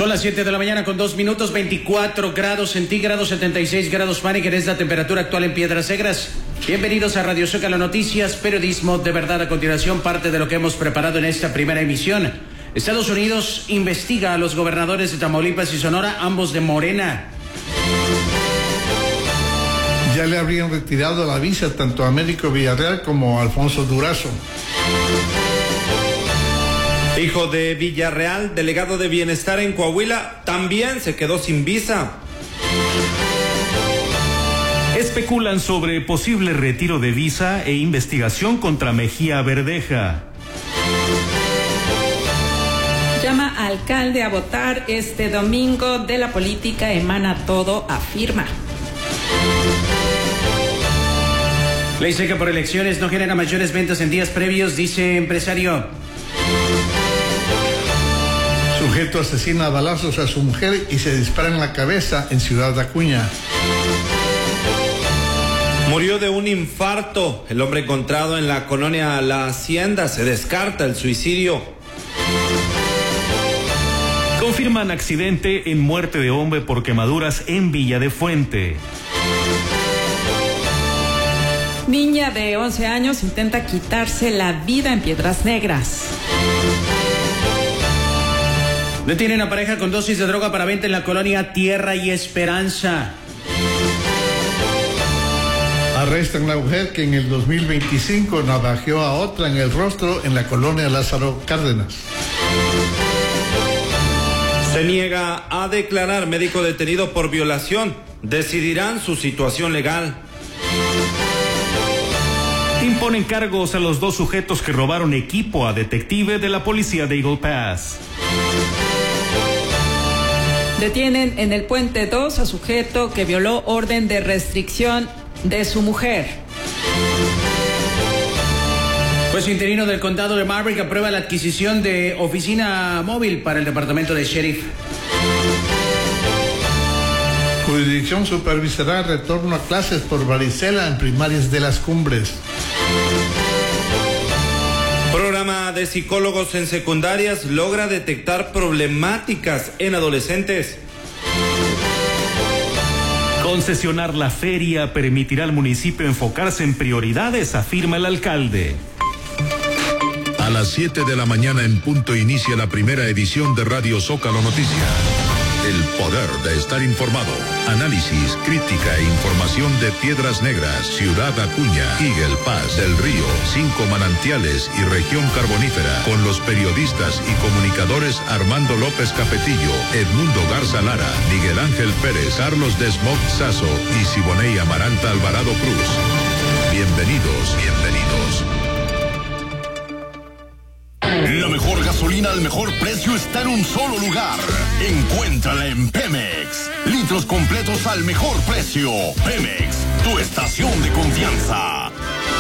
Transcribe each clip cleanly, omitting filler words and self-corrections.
Son las 7 de la mañana con 2 minutos, 24 grados centígrados, 76 grados Fahrenheit, es la temperatura actual en Piedras Negras. Bienvenidos a Radio Zócalo Noticias, periodismo de verdad. A continuación, parte de lo que hemos preparado en esta primera emisión. Estados Unidos investiga a los gobernadores de Tamaulipas y Sonora, ambos de Morena. Ya le habrían retirado la visa tanto a Américo Villarreal como a Alfonso Durazo. Hijo de Villarreal, delegado de Bienestar en Coahuila, también se quedó sin visa. Especulan sobre posible retiro de visa e investigación contra Mejía Verdeja. Llama a alcalde a votar este domingo. De la política emana todo, afirma. Ley seca por elecciones no genera mayores ventas en días previos, dice empresario. Sujeto asesina a balazos a su mujer y se dispara en la cabeza en Ciudad Acuña. Murió de un infarto. El hombre encontrado en la colonia La Hacienda. Se descarta el suicidio. Confirman accidente en muerte de hombre por quemaduras en Villa de Fuente. Niña de 11 años intenta quitarse la vida en Piedras Negras. Detienen a pareja con dosis de droga para venta en la colonia Tierra y Esperanza. Arrestan a la mujer que en el 2025 navajeó a otra en el rostro en la colonia Lázaro Cárdenas. Se niega a declarar médico detenido por violación. Decidirán su situación legal. Imponen cargos a los dos sujetos que robaron equipo a detective de la policía de Eagle Pass. Detienen en el Puente 2 a sujeto que violó orden de restricción de su mujer. Juez interino del condado de Maverick aprueba la adquisición de oficina móvil para el departamento de sheriff. Jurisdicción supervisará retorno a clases por varicela en primarias de Las Cumbres. Programa de psicólogos en secundarias logra detectar problemáticas en adolescentes. Concesionar la feria permitirá al municipio enfocarse en prioridades, afirma el alcalde. A las 7 de la mañana en punto inicia la primera edición de Radio Zócalo Noticias. El poder de estar informado. Análisis, crítica e información de Piedras Negras, Ciudad Acuña, Eagle Pass, Del Río, 5 Manantiales y Región Carbonífera, con los periodistas y comunicadores Armando López Capetillo, Edmundo Garza Lara, Miguel Ángel Pérez, Carlos Desmog Sazo y Siboney Amaranta Alvarado Cruz. Bienvenidos, bienvenidos. La mejor gasolina al mejor precio está en un solo lugar. Encuéntrala en Pemex. Litros completos al mejor precio. Pemex, tu estación de confianza.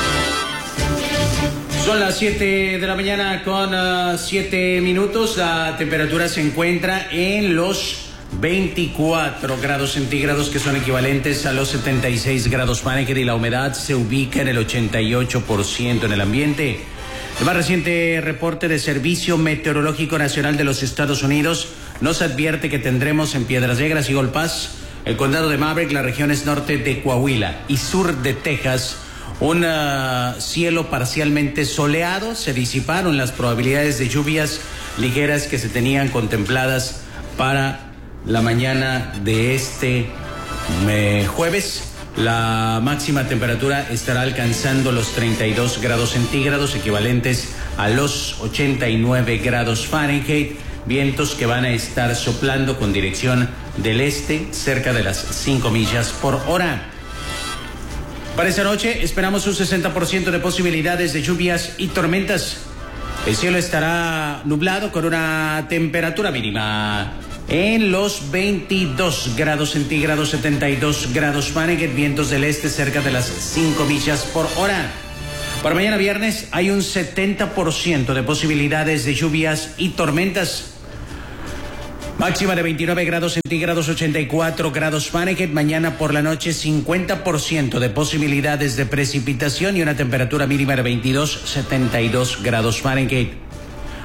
Son las 7 de la mañana con 7 minutos. La temperatura se encuentra en los 24 grados centígrados, que son equivalentes a los 76 grados Fahrenheit, y la humedad se ubica en el 88% en el ambiente. El más reciente reporte de Servicio Meteorológico Nacional de los Estados Unidos nos advierte que tendremos en Piedras Negras y Eagle Pass, el condado de Maverick, las regiones norte de Coahuila y sur de Texas, un cielo parcialmente soleado. Se disiparon las probabilidades de lluvias ligeras que se tenían contempladas para la mañana de este jueves. La máxima temperatura estará alcanzando los 32 grados centígrados, equivalentes a los 89 grados Fahrenheit. Vientos que van a estar soplando con dirección del este, cerca de las 5 millas por hora. Para esta noche esperamos un 60% de posibilidades de lluvias y tormentas. El cielo estará nublado con una temperatura mínima en los 22 grados centígrados, 72 grados Fahrenheit, vientos del este cerca de las 5 millas por hora. Para mañana viernes hay un 70% de posibilidades de lluvias y tormentas. Máxima de 29 grados centígrados, 84 grados Fahrenheit. Mañana por la noche 50% de posibilidades de precipitación y una temperatura mínima de 22, 72 grados Fahrenheit.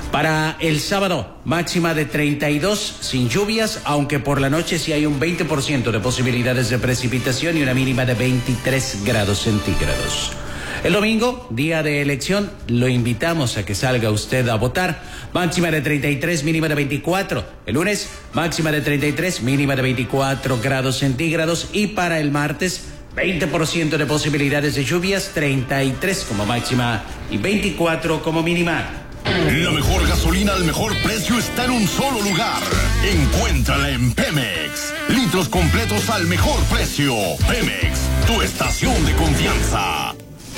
Para el sábado, máxima de 32 sin lluvias, aunque por la noche sí hay un 20% de posibilidades de precipitación y una mínima de 23 grados centígrados. El domingo, día de elección, lo invitamos a que salga usted a votar. Máxima de 33, mínima de 24. El lunes, máxima de 33, mínima de 24 grados centígrados. Y para el martes, 20% de posibilidades de lluvias, 33 como máxima y 24 como mínima. La mejor gasolina al mejor precio está en un solo lugar. Encuéntrala en Pemex. Litros completos al mejor precio. Pemex, tu estación de confianza.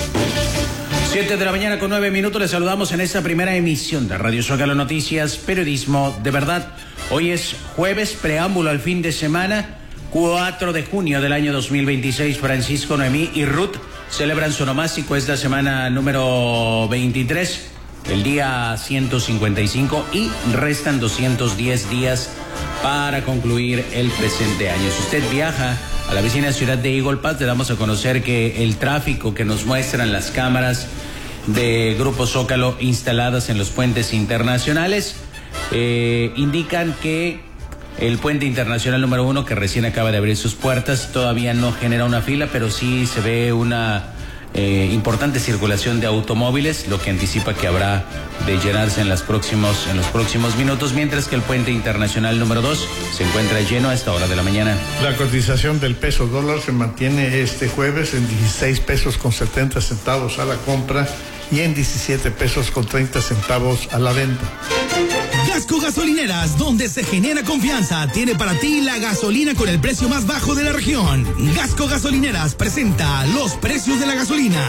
7 de la mañana con 9 minutos. Les saludamos en esta primera emisión de Radio Zócalo Noticias, periodismo de verdad. Hoy es jueves, preámbulo al fin de semana, 4 de junio del año 2026. Francisco, Noemí y Ruth celebran su onomástico esta semana número 23. El día 155 y restan 210 días para concluir el presente año. Si usted viaja a la vecina ciudad de Eagle Pass, le damos a conocer que el tráfico que nos muestran las cámaras de Grupo Zócalo instaladas en los puentes internacionales indican que el puente internacional número 1, que recién acaba de abrir sus puertas, todavía no genera una fila, pero sí se ve una importante circulación de automóviles, lo que anticipa que habrá de llenarse en los próximos minutos, mientras que el puente internacional número 2 se encuentra lleno a esta hora de la mañana. La cotización del peso dólar se mantiene este jueves en 16 pesos con 70 centavos a la compra y en 17 pesos con 30 centavos a la venta. Gasco Gasolineras, donde se genera confianza, tiene para ti la gasolina con el precio más bajo de la región. Gasco Gasolineras presenta los precios de la gasolina.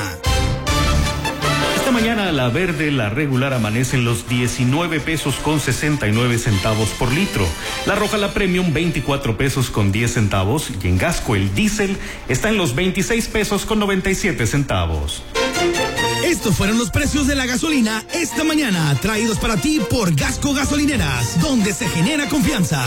Esta mañana la verde, la regular, amanece en los 19 pesos con 69 centavos por litro. La roja, la premium, 24 pesos con 10 centavos. Y en Gasco el diésel está en los 26 pesos con 97 centavos. Estos fueron los precios de la gasolina esta mañana, traídos para ti por Gasco Gasolineras, donde se genera confianza.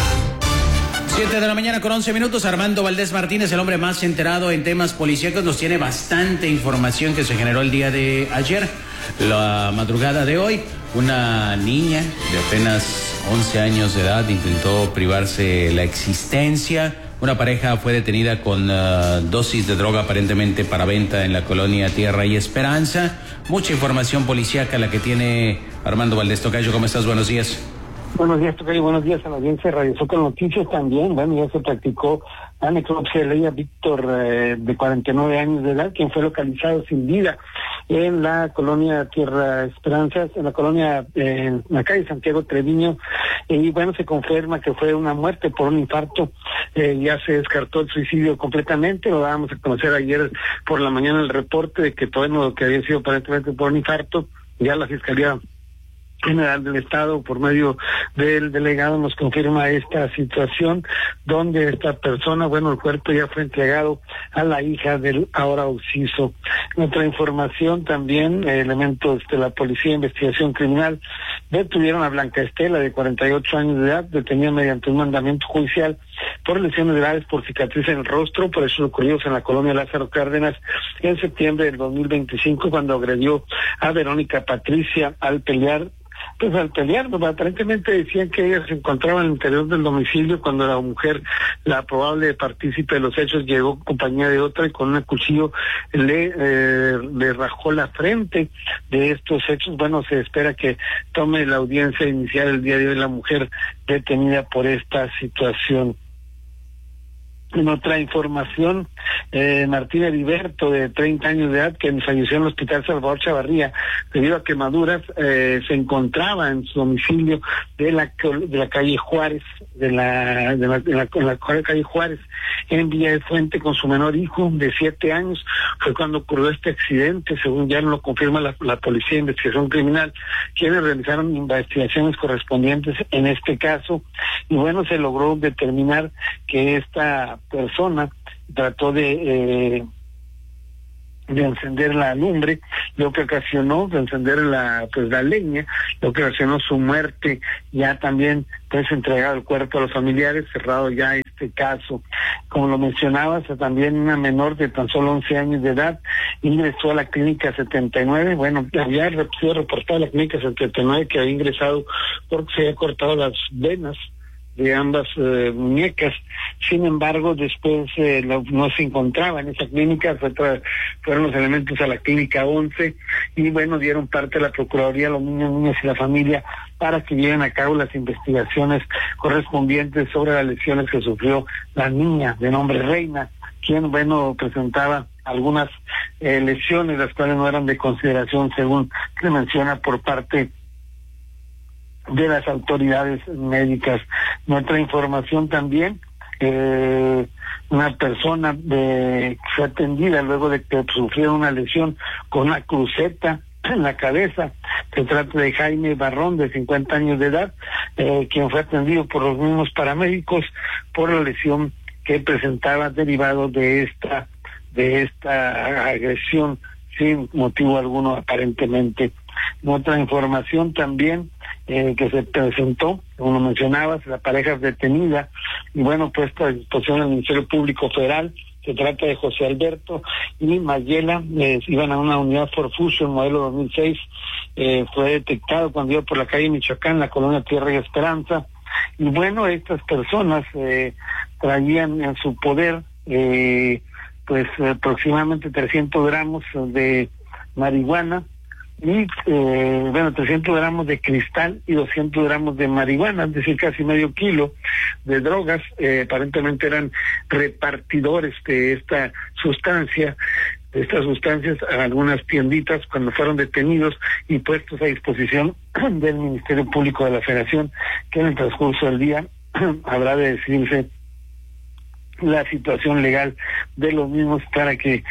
7 de la mañana con 11 minutos. Armando Valdés Martínez, el hombre más enterado en temas policíacos, nos tiene bastante información que se generó el día de ayer. La madrugada de hoy, una niña de apenas 11 años de edad intentó privarse la existencia. Una pareja fue detenida con dosis de droga aparentemente para venta en la colonia Tierra y Esperanza. Mucha información policíaca la que tiene Armando Valdés. Tocayo, ¿cómo estás? Buenos días. Buenos días, Tocayo. Buenos días a la audiencia de Radio Zócalo Noticias también. Bueno, ya se practicó la necropsia de ley a Víctor, de 49 años de edad, quien fue localizado sin vida en la colonia Tierra Esperanzas, en la colonia, en la calle Santiago Treviño, y bueno, se confirma que fue una muerte por un infarto. Ya se descartó el suicidio completamente. Lo dábamos a conocer ayer por la mañana el reporte de que bueno, que había sido aparentemente por un infarto. Ya la Fiscalía General del Estado, por medio del delegado, nos confirma esta situación, donde esta persona, bueno, el cuerpo ya fue entregado a la hija del ahora occiso. En otra información también, elementos de la Policía de Investigación Criminal detuvieron a Blanca Estela, de 48 años de edad, detenida mediante un mandamiento judicial por lesiones graves por cicatriz en el rostro, por hechos ocurridos en la colonia Lázaro Cárdenas en septiembre del 2025, cuando agredió a Verónica Patricia al pelear, aparentemente decían que ella se encontraba en el interior del domicilio cuando la mujer, la probable partícipe de los hechos, llegó en compañía de otra y con un cuchillo le rajó la frente de estos hechos. Bueno, se espera que tome la audiencia inicial el día de hoy la mujer detenida por esta situación. En otra información, Martín Heriberto, de 30 años de edad, que falleció en el Hospital Salvador Chavarría debido a quemaduras, se encontraba en su domicilio de la calle Juárez, en la calle Juárez, en Villa de Fuente, con su menor hijo de 7 años. Fue cuando ocurrió este accidente, según ya lo confirma la Policía de Investigación Criminal, quienes realizaron investigaciones correspondientes en este caso, y bueno, se logró determinar que esta persona trató de de encender la lumbre, lo que ocasionó de encender la leña, lo que ocasionó su muerte. Ya también pues entregado el cuerpo a los familiares, cerrado ya este caso. Como lo mencionabas, también una menor de tan solo 11 años de edad ingresó a la clínica 79, bueno, había sido reportada a la clínica 79 que había ingresado porque se había cortado las venas de ambas muñecas. Sin embargo, después no se encontraba en esa clínica, fueron los elementos a la clínica 11 y bueno, dieron parte a la Procuraduría, los niños, niñas y la familia para que lleven a cabo las investigaciones correspondientes sobre las lesiones que sufrió la niña de nombre Reina, quien, bueno, presentaba algunas lesiones, las cuales no eran de consideración, según se menciona por parte de las autoridades médicas. Nuestra información también, una persona fue atendida luego de que sufrió una lesión con una cruceta en la cabeza. Se trata de Jaime Barrón, de 50 años de edad, quien fue atendido por los mismos paramédicos por la lesión que presentaba derivado de esta agresión sin motivo alguno aparentemente. Otra información también que se presentó, como mencionabas, la pareja es detenida y bueno, puesta a disposición del Ministerio Público Federal. Se trata de José Alberto y Mayela, iban a una unidad Ford Fusion modelo 2006, fue detectado cuando iba por la calle Michoacán, la colonia Tierra y Esperanza, y bueno, estas personas traían en su poder aproximadamente 300 gramos de marihuana y 300 gramos de cristal y 200 gramos de marihuana, es decir, casi medio kilo de drogas. Aparentemente eran repartidores de estas sustancias a algunas tienditas cuando fueron detenidos y puestos a disposición del Ministerio Público de la Federación, que en el transcurso del día habrá de decidirse la situación legal de los mismos para que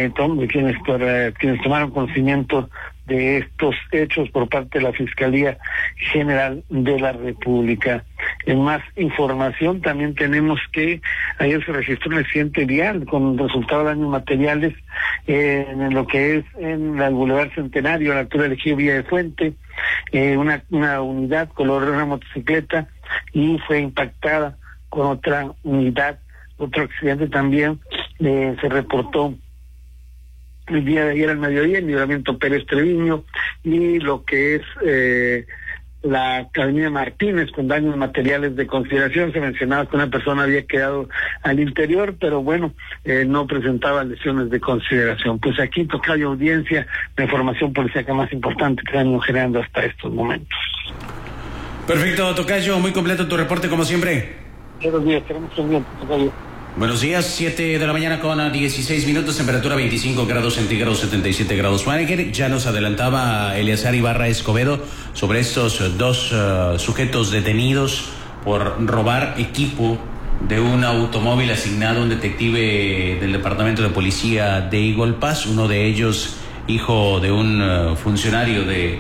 quienes tomaron conocimiento de estos hechos por parte de la Fiscalía General de la República. En más información también tenemos que ayer se registró un accidente vial con resultado de daños materiales en lo que es en el Boulevard Centenario, a la altura del Ejido Villa de Fuente, una unidad color una motocicleta y fue impactada con otra unidad. Otro accidente también se reportó el día de ayer al mediodía en Libramiento Pérez Treviño y lo que es la avenida Martínez con daños materiales de consideración. Se mencionaba que una persona había quedado al interior, pero bueno, no presentaba lesiones de consideración. Pues aquí, tocayo audiencia, la información policíaca más importante que están generando hasta estos momentos. Perfecto, tocayo, muy completo tu reporte como siempre. Buenos días, tenemos pendiente, tocayo. Buenos días, 7 de la mañana con 16 minutos, temperatura 25 grados centígrados, 77 grados Fahrenheit. Ya nos adelantaba Eleazar Ibarra Escobedo sobre estos dos sujetos detenidos por robar equipo de un automóvil asignado a un detective del Departamento de Policía de Eagle Pass, uno de ellos hijo de un funcionario de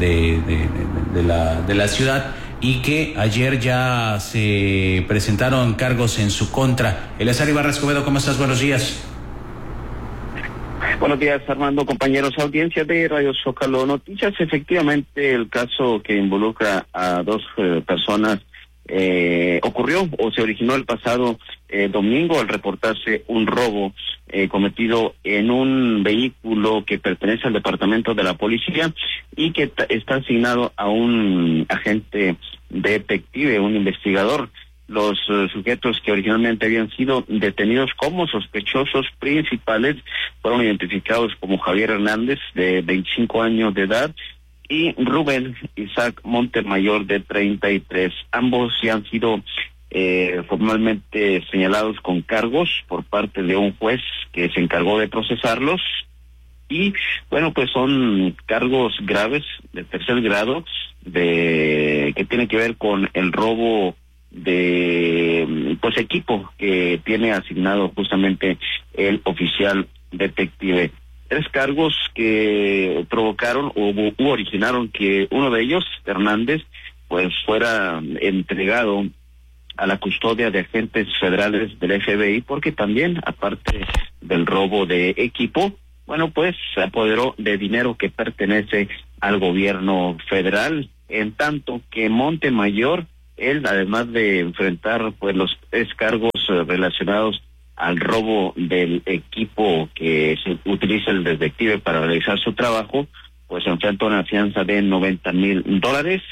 la ciudad, y que ayer ya se presentaron cargos en su contra. Eleazar Ibarra Escobedo, ¿cómo estás? Buenos días. Buenos días, Armando, compañeros, audiencia de Radio Zócalo Noticias. Efectivamente, el caso que involucra a dos personas ocurrió o se originó el pasado domingo al reportarse un robo cometido en un vehículo que pertenece al departamento de la policía y que está asignado a un agente detective, un investigador. Los sujetos que originalmente habían sido detenidos como sospechosos principales fueron identificados como Javier Hernández, de 25 años de edad, y Rubén Isaac Montemayor, de 33. Ambos ya han sido formalmente señalados con cargos por parte de un juez que se encargó de procesarlos. Y bueno, pues son cargos graves de tercer grado que tiene que ver con el robo de equipo que tiene asignado justamente el oficial detective. 3 cargos que provocaron u originaron que uno de ellos, Hernández, pues fuera entregado a la custodia de agentes federales del FBI, porque también, aparte del robo de equipo, bueno, pues se apoderó de dinero que pertenece al gobierno federal, en tanto que Montemayor, él, además de enfrentar pues los 3 cargos relacionados al robo del equipo que se utiliza el detective para realizar su trabajo, pues enfrenta una fianza de $90,000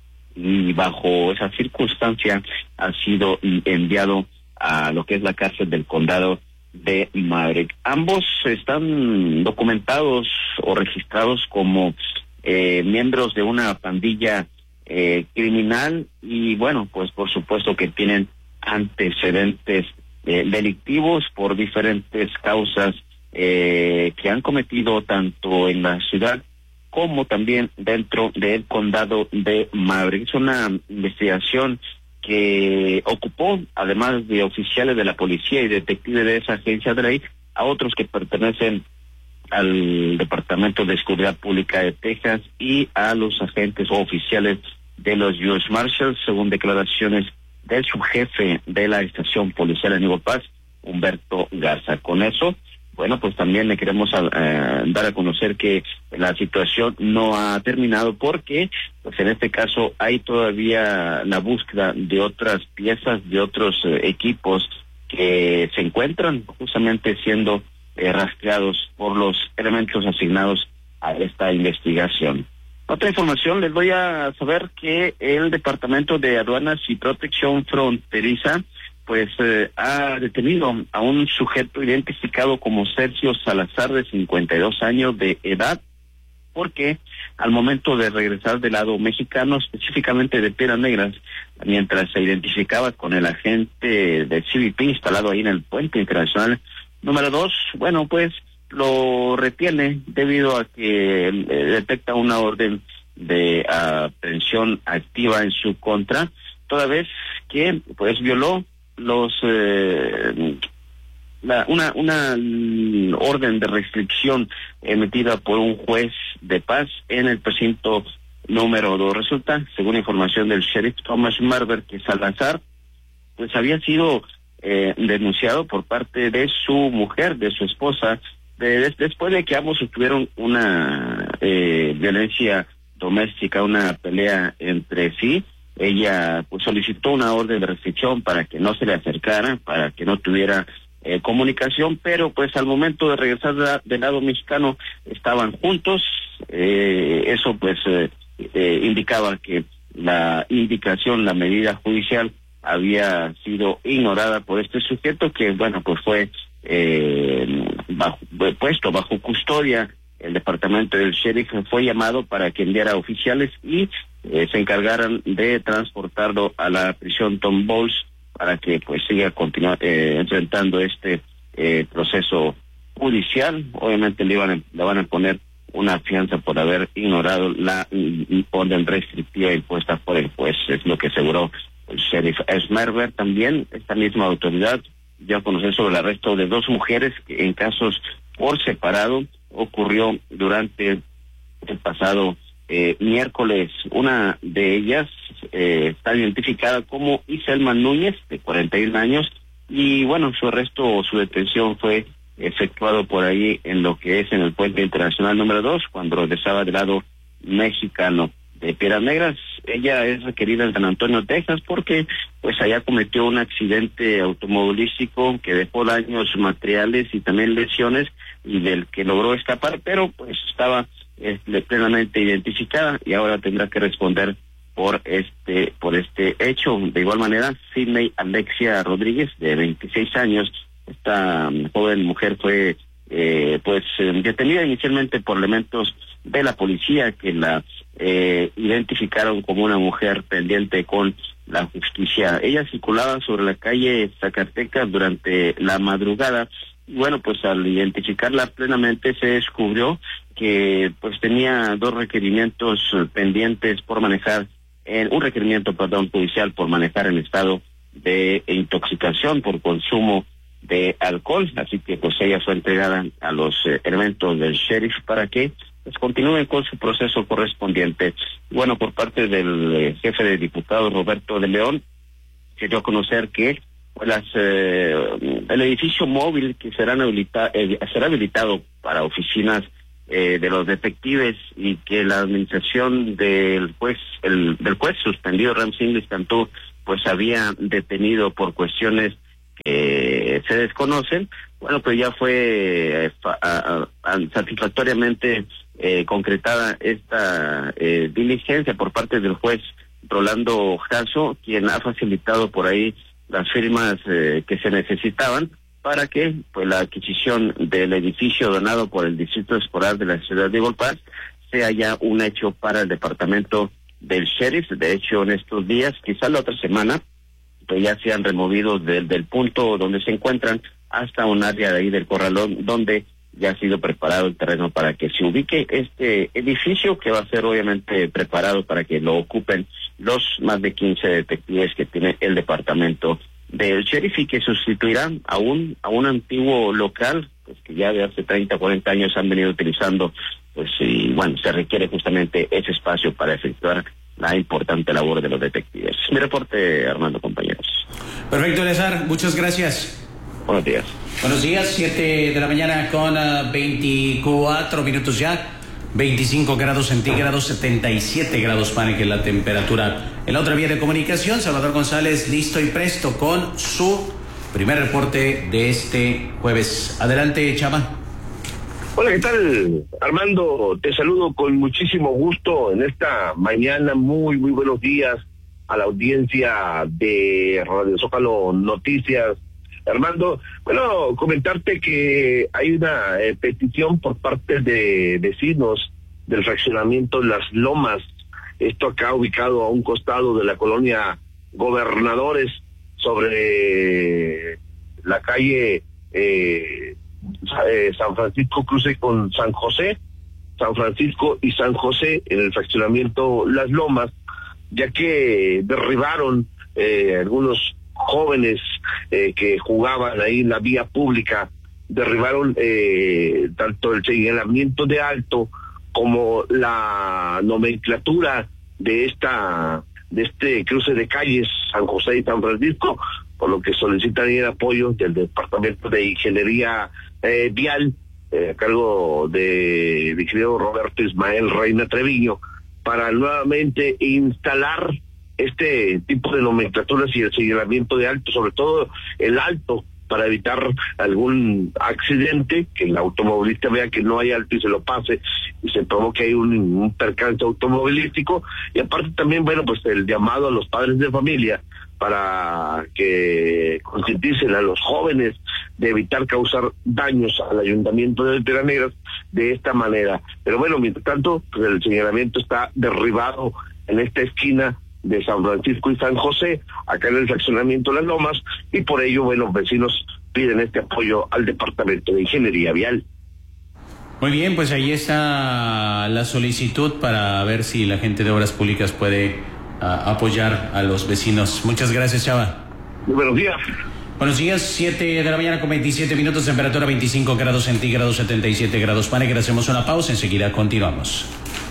y bajo esa circunstancia ha sido enviado a lo que es la cárcel del condado de Maverick. Ambos están documentados o registrados como miembros de una pandilla criminal y bueno, pues por supuesto que tienen antecedentes delictivos por diferentes causas que han cometido tanto en la ciudad como también dentro del condado de Maverick. Es una investigación que ocupó, además de oficiales de la policía y detectives de esa agencia de ley, a otros que pertenecen al Departamento de Seguridad Pública de Texas y a los agentes o oficiales de los U.S. Marshals, según declaraciones del subjefe de la estación policial en Eagle Pass, Humberto Garza. Con eso, bueno, pues también le queremos dar a conocer que la situación no ha terminado porque, pues en este caso, hay todavía la búsqueda de otras piezas, de otros equipos que se encuentran justamente siendo rastreados por los elementos asignados a esta investigación. Otra información, les doy a saber que el Departamento de Aduanas y Protección Fronteriza pues ha detenido a un sujeto identificado como Sergio Salazar, de 52 años de edad, porque al momento de regresar del lado mexicano, específicamente de Piedras Negras, mientras se identificaba con el agente del CBP instalado ahí en el puente internacional número 2, bueno, pues lo retiene debido a que detecta una orden de aprehensión activa en su contra, toda vez que pues violó una orden de restricción emitida por un juez de paz en el precinto número 2. Resulta, según información del sheriff Thomas Marber, que Salazar pues había sido denunciado por parte de su mujer, de su esposa, después de que ambos tuvieron una violencia doméstica, una pelea entre sí. Ella pues solicitó una orden de restricción para que no se le acercara, para que no tuviera comunicación, pero pues al momento de regresar del lado mexicano estaban juntos. Eso pues indicaba que la indicación, la medida judicial había sido ignorada por este sujeto, que bueno, pues fue puesto bajo custodia. El departamento del sheriff fue llamado para que enviara oficiales y se encargaran de transportarlo a la prisión Tom Bowles para que pues siga enfrentando este proceso judicial. Obviamente le van a poner una fianza por haber ignorado la orden restrictiva impuesta por el juez, es lo que aseguró el sheriff Smerber. También esta misma autoridad dio a conocer sobre el arresto de 2 mujeres que en casos por separado ocurrió durante el pasado miércoles. Una de ellas está identificada como Iselma Núñez, de 41 años, y bueno, su arresto o su detención fue efectuado por ahí en lo que es en el puente internacional número 2, cuando regresaba del lado mexicano de Piedras Negras. Ella es requerida en San Antonio, Texas, porque pues allá cometió un accidente automovilístico que dejó daños materiales y también lesiones, y del que logró escapar, pero pues estaba plenamente identificada y ahora tendrá que responder por este hecho. De igual manera, Sidney Alexia Rodríguez, de 26 años, esta joven mujer fue detenida inicialmente por elementos de la policía que la identificaron como una mujer pendiente con la justicia. Ella circulaba sobre la calle Zacatecas durante la madrugada. Bueno, pues al identificarla plenamente se descubrió que pues tenía 2 requerimientos pendientes por manejar, un requerimiento, judicial por manejar en estado de intoxicación por consumo de alcohol, así que pues ella fue entregada a los elementos del sheriff para que pues continúen con su proceso correspondiente. Bueno, por parte del jefe de diputados, Roberto de León, se dio a conocer que el edificio móvil que será habilitado para oficinas de los detectives, y que la administración del juez suspendido Rams Inglis Cantú pues había detenido por cuestiones que se desconocen. Bueno, pues ya fue satisfactoriamente concretada esta diligencia por parte del juez Rolando Jasso, quien ha facilitado por ahí las firmas que se necesitaban para que pues la adquisición del edificio donado por el Distrito Escolar de la ciudad de Eagle Pass sea ya un hecho para el departamento del sheriff. De hecho, en estos días, quizás la otra semana, pues ya se han removido del punto donde se encuentran hasta un área de ahí del corralón donde ya ha sido preparado el terreno para que se ubique este edificio, que va a ser obviamente preparado para que lo ocupen los más de 15 detectives que tiene el departamento del sheriff, y que sustituirá a un antiguo local pues que ya de hace 30, 40 años han venido utilizando, pues y bueno, se requiere justamente ese espacio para efectuar la importante labor de los detectives. Mi reporte, Armando, compañeros. Perfecto, Eleazar, muchas gracias. Buenos días. Buenos días, 7 de la mañana con 24 minutos ya. 25 grados centígrados, 77 grados Fahrenheit la temperatura. En la otra vía de comunicación, Salvador González, listo y presto con su primer reporte de este jueves. Adelante, Chava. Hola, ¿qué tal, Armando? Te saludo con muchísimo gusto en esta mañana. Muy buenos días a la audiencia de Radio Zócalo Noticias. Armando, bueno, comentarte que hay una petición por parte de vecinos del fraccionamiento Las Lomas, esto acá ubicado a un costado de la colonia Gobernadores, sobre la calle San Francisco cruce con San José, San Francisco y San José, en el fraccionamiento Las Lomas, ya que derribaron algunos jóvenes que jugaban ahí en la vía pública, derribaron tanto el señalamiento de alto como la nomenclatura de este cruce de calles San José y San Francisco, por lo que solicitan el apoyo del Departamento de Ingeniería Vial, a cargo de mi querido Roberto Ismael Reina Treviño, para nuevamente instalar este tipo de nomenclaturas y el señalamiento de alto, sobre todo el alto, para evitar algún accidente, que el automovilista vea que no hay alto y se lo pase y se provoque ahí un percance automovilístico. Y aparte también, bueno, pues el llamado a los padres de familia para que concienticen a los jóvenes de evitar causar daños al ayuntamiento de Piedras de esta manera. Pero bueno, mientras tanto, pues el señalamiento está derribado en esta esquina de San Francisco y San José, acá en el fraccionamiento Las Lomas, y por ello, bueno, vecinos piden este apoyo al Departamento de Ingeniería Vial. Muy bien, pues ahí está la solicitud para ver si la gente de Obras Públicas puede apoyar a los vecinos. Muchas gracias, Chava. Muy buenos días. Buenos días, 7 de la mañana con 27 minutos, temperatura 25 grados centígrados, 77 grados Fahrenheit. Hacemos una pausa, enseguida continuamos.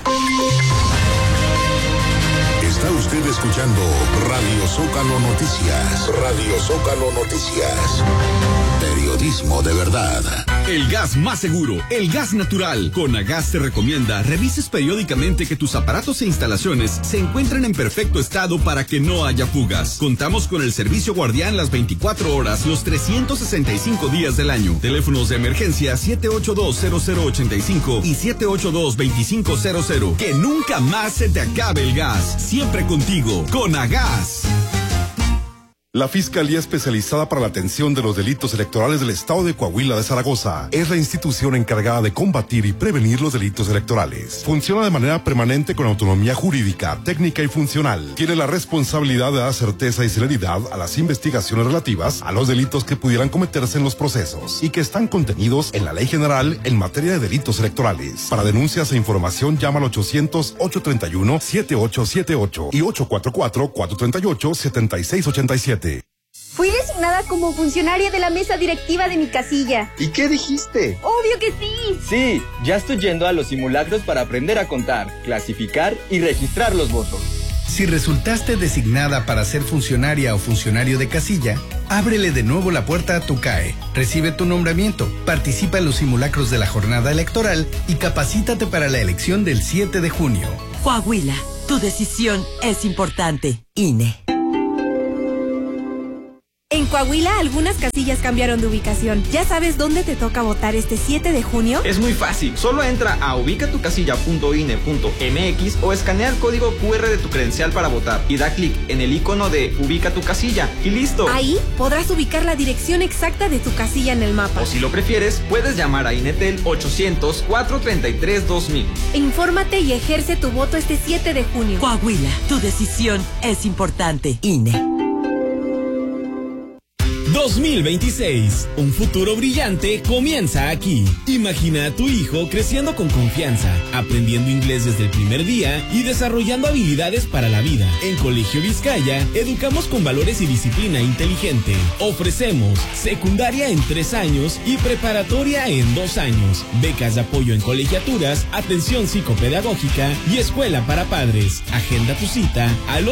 Está usted escuchando Radio Zócalo Noticias. Radio Zócalo Noticias. Periodismo de verdad. El gas más seguro, el gas natural. Conagas te recomienda revises periódicamente que tus aparatos e instalaciones se encuentren en perfecto estado para que no haya fugas. Contamos con el servicio guardián las 24 horas, los 365 días del año. Teléfonos de emergencia 782-0085 y 782-2500. Que nunca más se te acabe el gas. Siempre contigo, Conagas. La Fiscalía Especializada para la Atención de los Delitos Electorales del Estado de Coahuila de Zaragoza es la institución encargada de combatir y prevenir los delitos electorales. Funciona de manera permanente con autonomía jurídica, técnica y funcional. Tiene la responsabilidad de dar certeza y celeridad a las investigaciones relativas a los delitos que pudieran cometerse en los procesos y que están contenidos en la Ley General en materia de delitos electorales. Para denuncias e información llama al 800-831-7878 y 844-438-7687. Fui designada como funcionaria de la mesa directiva de mi casilla. ¿Y qué dijiste? ¡Obvio que sí! Sí, ya estoy yendo a los simulacros para aprender a contar, clasificar y registrar los votos. Si resultaste designada para ser funcionaria o funcionario de casilla, ábrele de nuevo la puerta a tu CAE, recibe tu nombramiento, participa en los simulacros de la jornada electoral y capacítate para la elección del 7 de junio. Coahuila, tu decisión es importante. INE. En Coahuila, algunas casillas cambiaron de ubicación. ¿Ya sabes dónde te toca votar este 7 de junio? Es muy fácil. Solo entra a ubicatucasilla.ine.mx o escanea el código QR de tu credencial para votar y da clic en el icono de Ubica tu casilla y listo. Ahí podrás ubicar la dirección exacta de tu casilla en el mapa. O si lo prefieres, puedes llamar a Inetel 800-433-2000. Infórmate y ejerce tu voto este 7 de junio. Coahuila, tu decisión es importante. INE. 2026. Un futuro brillante comienza aquí. Imagina a tu hijo creciendo con confianza, aprendiendo inglés desde el primer día y desarrollando habilidades para la vida. En Colegio Vizcaya, educamos con valores y disciplina inteligente. Ofrecemos secundaria en 3 años y preparatoria en 2 años. Becas de apoyo en colegiaturas, atención psicopedagógica y escuela para padres. Agenda tu cita al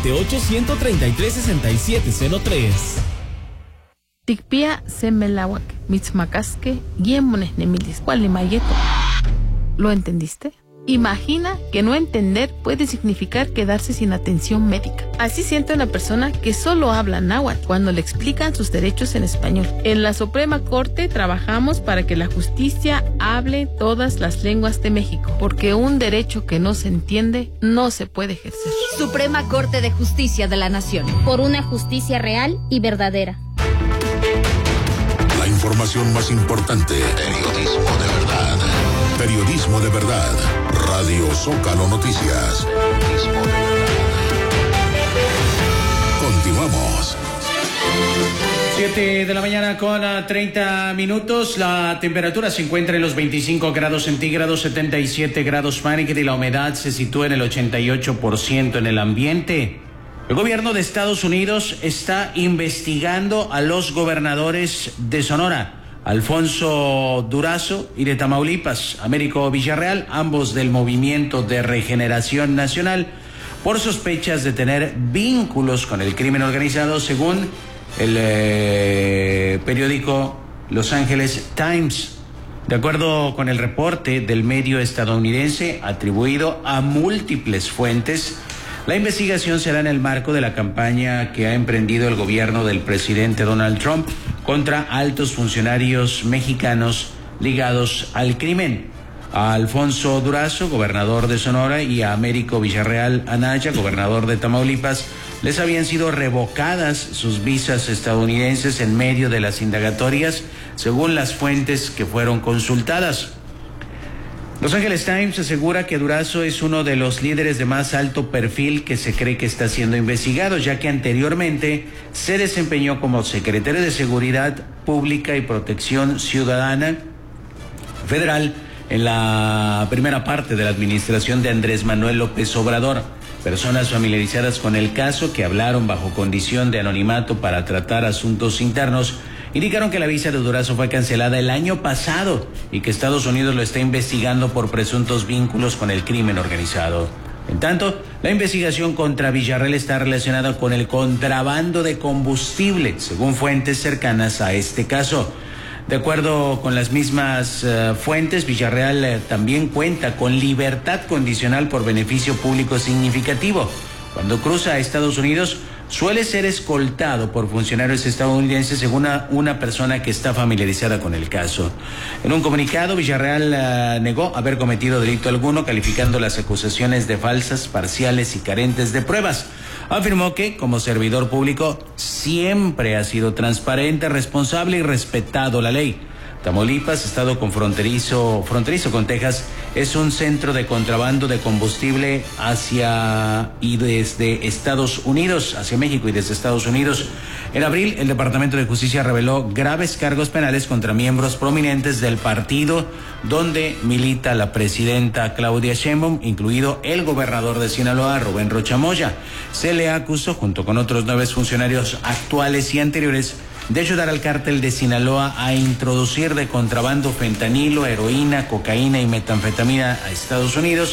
878-133-6703. Tikpia semelawak, mitzmacasque, guiemones nemilis, cualimayeto. ¿Lo entendiste? Imagina que no entender puede significar quedarse sin atención médica. Así siente una persona que solo habla náhuatl cuando le explican sus derechos en español. En la Suprema Corte trabajamos para que la justicia hable todas las lenguas de México, porque un derecho que no se entiende no se puede ejercer. Suprema Corte de Justicia de la Nación. Por una justicia real y verdadera. La información más importante. Periodismo de verdad. Periodismo de verdad. Radio Zócalo Noticias. Periodismo de verdad. Continuamos. 7 de la mañana con 30 minutos. La temperatura se encuentra en los 25 grados centígrados, 77 grados Fahrenheit y la humedad se sitúa en el 88% en el ambiente. El gobierno de Estados Unidos está investigando a los gobernadores de Sonora, Alfonso Durazo, y de Tamaulipas, Américo Villarreal, ambos del Movimiento de Regeneración Nacional, por sospechas de tener vínculos con el crimen organizado, según el periódico Los Angeles Times. De acuerdo con el reporte del medio estadounidense atribuido a múltiples fuentes, la investigación será en el marco de la campaña que ha emprendido el gobierno del presidente Donald Trump contra altos funcionarios mexicanos ligados al crimen. A Alfonso Durazo, gobernador de Sonora, y a Américo Villarreal Anaya, gobernador de Tamaulipas, les habían sido revocadas sus visas estadounidenses en medio de las indagatorias, según las fuentes que fueron consultadas. Los Angeles Times asegura que Durazo es uno de los líderes de más alto perfil que se cree que está siendo investigado, ya que anteriormente se desempeñó como secretario de Seguridad Pública y Protección Ciudadana Federal en la primera parte de la administración de Andrés Manuel López Obrador. Personas familiarizadas con el caso, que hablaron bajo condición de anonimato para tratar asuntos internos, indicaron que la visa de Durazo fue cancelada el año pasado y que Estados Unidos lo está investigando por presuntos vínculos con el crimen organizado. En tanto, la investigación contra Villarreal está relacionada con el contrabando de combustible, según fuentes cercanas a este caso. De acuerdo con las mismas fuentes, Villarreal también cuenta con libertad condicional por beneficio público significativo. Cuando cruza a Estados Unidos, suele ser escoltado por funcionarios estadounidenses, según una persona que está familiarizada con el caso. En un comunicado, Villarreal negó haber cometido delito alguno, calificando las acusaciones de falsas, parciales y carentes de pruebas. Afirmó que, como servidor público, siempre ha sido transparente, responsable y respetado la ley. Tamaulipas, estado fronterizo con Texas, es un centro de contrabando de combustible hacia México y desde Estados Unidos. En abril, el Departamento de Justicia reveló graves cargos penales contra miembros prominentes del partido donde milita la presidenta Claudia Sheinbaum, incluido el gobernador de Sinaloa, Rubén Rocha Moya. Se le acusó, junto con otros 9 funcionarios actuales y anteriores, de ayudar al cártel de Sinaloa a introducir de contrabando fentanilo, heroína, cocaína y metanfetamina a Estados Unidos,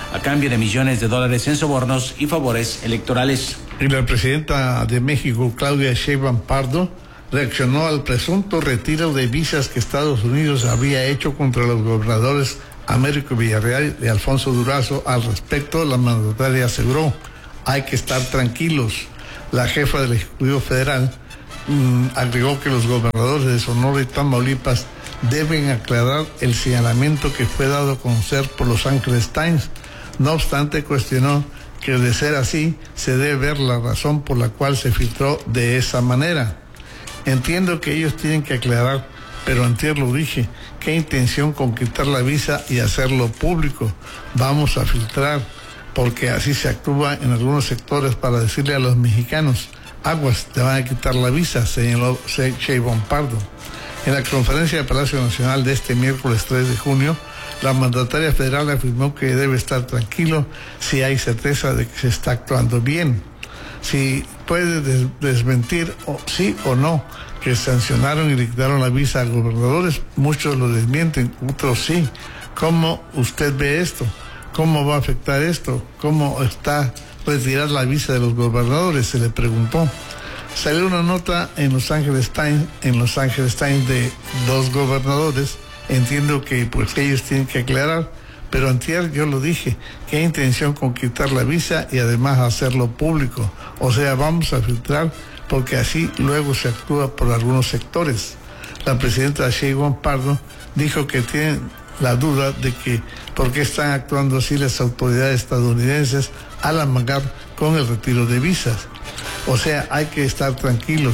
a cambio de millones de dólares en sobornos y favores electorales. Y la presidenta de México, Claudia Sheinbaum Pardo, reaccionó al presunto retiro de visas que Estados Unidos había hecho contra los gobernadores Américo Villarreal y Alfonso Durazo. Al respecto, la mandataria aseguró: hay que estar tranquilos. La jefa del Ejecutivo Federal agregó que los gobernadores de Sonora y Tamaulipas deben aclarar el señalamiento que fue dado a conocer por Los Angeles Times. No obstante, cuestionó que de ser así, se debe ver la razón por la cual se filtró de esa manera. Entiendo que ellos tienen que aclarar, pero antier lo dije, qué intención con quitar la visa y hacerlo público. Vamos a filtrar, porque así se actúa en algunos sectores para decirle a los mexicanos: aguas, te van a quitar la visa, señaló Sheinbaum Pardo. En la conferencia de Palacio Nacional de este miércoles 3 de junio, la mandataria federal afirmó que debe estar tranquilo si hay certeza de que se está actuando bien. Si puede desmentir sí o no que sancionaron y le quitaron la visa a gobernadores, muchos lo desmienten, otros sí. ¿Cómo usted ve esto? ¿Cómo va a afectar esto? ¿Cómo está retirar la visa de los gobernadores?, se le preguntó. Salió una nota en Los Angeles Times de dos gobernadores. Entiendo que pues ellos tienen que aclarar, pero antier yo lo dije, qué intención con quitar la visa y además hacerlo público. O sea, vamos a filtrar, porque así luego se actúa por algunos sectores. La presidenta Sheinbaum Pardo dijo que tiene la duda de que por qué están actuando así las autoridades estadounidenses al amagar con el retiro de visas. O sea, hay que estar tranquilos.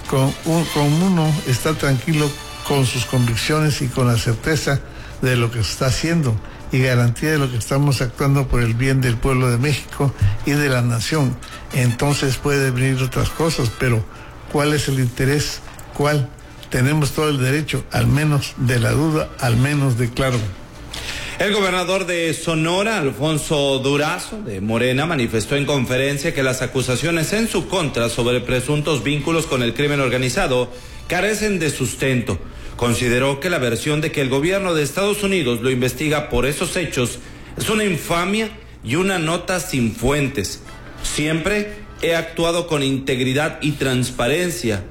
Uno está tranquilo con sus convicciones y con la certeza de lo que se está haciendo y garantía de lo que estamos actuando por el bien del pueblo de México y de la nación. Entonces puede venir otras cosas, pero ¿cuál es el interés? ¿Cuál? Tenemos todo el derecho, al menos de la duda, al menos de claro. El gobernador de Sonora, Alfonso Durazo, de Morena, manifestó en conferencia que las acusaciones en su contra sobre presuntos vínculos con el crimen organizado carecen de sustento. Consideró que la versión de que el gobierno de Estados Unidos lo investiga por esos hechos es una infamia y una nota sin fuentes. Siempre he actuado con integridad y transparencia.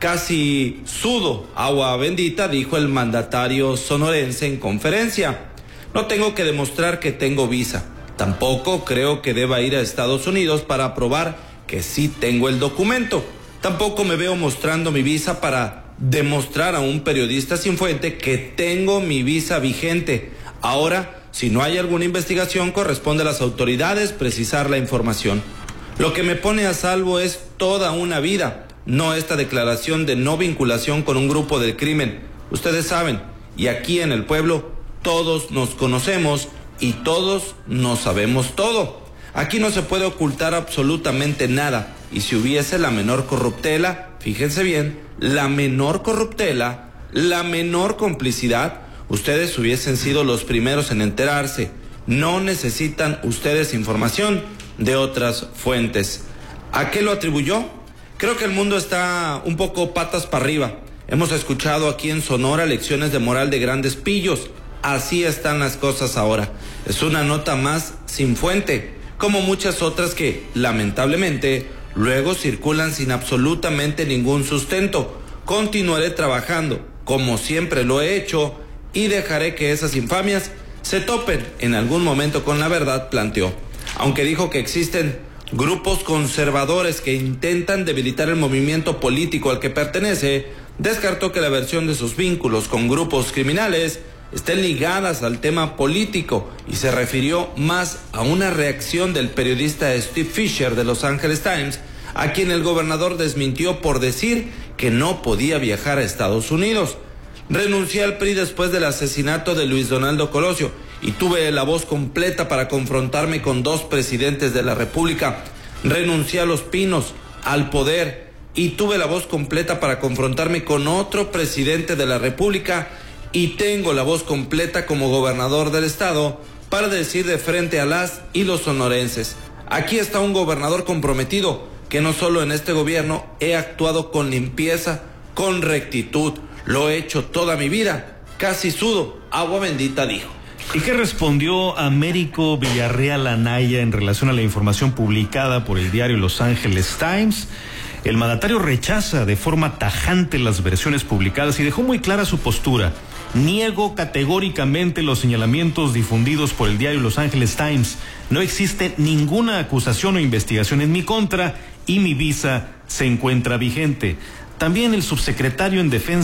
Casi sudo agua bendita, dijo el mandatario sonorense en conferencia. No tengo que demostrar que tengo visa. Tampoco creo que deba ir a Estados Unidos para probar que sí tengo el documento. Tampoco me veo mostrando mi visa para demostrar a un periodista sin fuente que tengo mi visa vigente. Ahora, si no hay alguna investigación, corresponde a las autoridades precisar la información. Lo que me pone a salvo es toda una vida, no esta declaración de no vinculación con un grupo del crimen. Ustedes saben, y aquí en el pueblo todos nos conocemos y todos nos sabemos todo. Aquí no se puede ocultar absolutamente nada, y si hubiese la menor corruptela, fíjense bien, la menor corruptela, la menor complicidad, ustedes hubiesen sido los primeros en enterarse. No necesitan ustedes información de otras fuentes. ¿A qué lo atribuyó? Creo que el mundo está un poco patas para arriba. Hemos escuchado aquí en Sonora lecciones de moral de grandes pillos. Así están las cosas ahora. Es una nota más sin fuente, como muchas otras que, lamentablemente, luego circulan sin absolutamente ningún sustento. Continuaré trabajando, como siempre lo he hecho, y dejaré que esas infamias se topen en algún momento con la verdad, planteó. Aunque dijo que existen grupos conservadores que intentan debilitar el movimiento político al que pertenece, descartó que la versión de sus vínculos con grupos criminales estén ligadas al tema político y se refirió más a una reacción del periodista Steve Fisher de Los Angeles Times, a quien el gobernador desmintió por decir que no podía viajar a Estados Unidos. Renuncié al PRI después del asesinato de Luis Donaldo Colosio y tuve la voz completa para confrontarme con dos presidentes de la República. Renuncié a Los Pinos, al poder, y tuve la voz completa para confrontarme con otro presidente de la República, y tengo la voz completa como gobernador del estado para decir de frente a las y los sonorenses: aquí está un gobernador comprometido, que no solo en este gobierno he actuado con limpieza, con rectitud, lo he hecho toda mi vida, casi sudo agua bendita, dijo. ¿Y qué respondió Américo Villarreal Anaya en relación a la información publicada por el diario Los Angeles Times? El mandatario rechaza de forma tajante las versiones publicadas y dejó muy clara su postura. Niego categóricamente los señalamientos difundidos por el diario Los Angeles Times. No existe ninguna acusación o investigación en mi contra y mi visa se encuentra vigente. También el subsecretario en Defensa